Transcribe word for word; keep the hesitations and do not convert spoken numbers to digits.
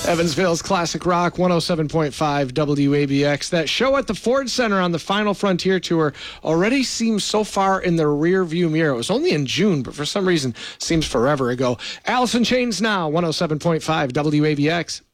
Evansville's Classic Rock, one oh seven point five W A B X. That show at the Ford Center on the Final Frontier Tour already seems so far in the rear view mirror. It was only in June, but for some reason seems forever ago. Alice in Chains now, one oh seven point five W A B X.